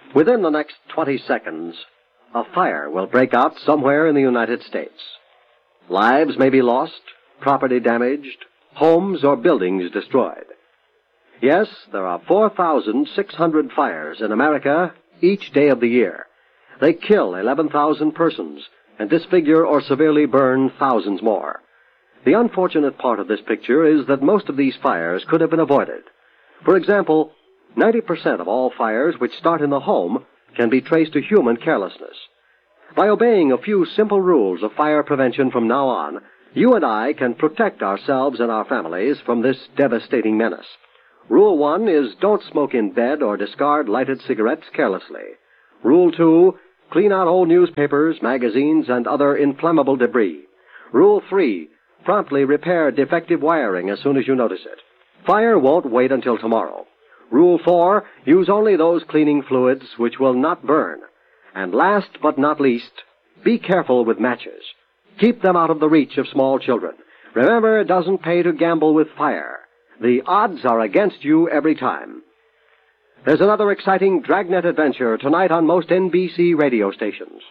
Within the next 20 seconds, a fire will break out somewhere in the United States. Lives may be lost, property damaged, homes or buildings destroyed. Yes, there are 4,600 fires in America each day of the year. They kill 11,000 persons and disfigure or severely burn thousands more. The unfortunate part of this picture is that most of these fires could have been avoided. For example, 90% of all fires which start in the home can be traced to human carelessness. By obeying a few simple rules of fire prevention from now on, you and I can protect ourselves and our families from this devastating menace. Rule 1 is don't smoke in bed or discard lighted cigarettes carelessly. Rule 2, clean out old newspapers, magazines, and other inflammable debris. Rule 3, promptly repair defective wiring as soon as you notice it. Fire won't wait until tomorrow. Rule 4, use only those cleaning fluids which will not burn. And last but not least, be careful with matches. Keep them out of the reach of small children. Remember, it doesn't pay to gamble with fire. The odds are against you every time. There's another exciting Dragnet adventure tonight on most NBC radio stations.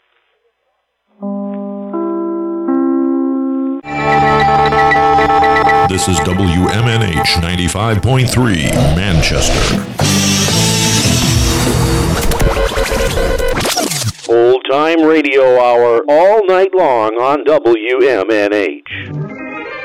This is WMNH 95.3, Manchester. Old-time radio hour all night long on WMNH.